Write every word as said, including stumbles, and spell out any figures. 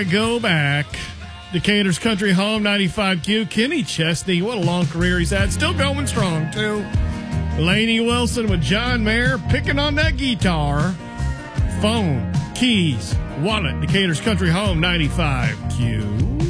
Go back. Decatur's Country Home, ninety-five Q. Kenny Chesney, what a long career he's had. Still going strong, too. Lainey Wilson with John Mayer picking on that guitar. Phone, keys, wallet. Decatur's Country Home, ninety-five Q.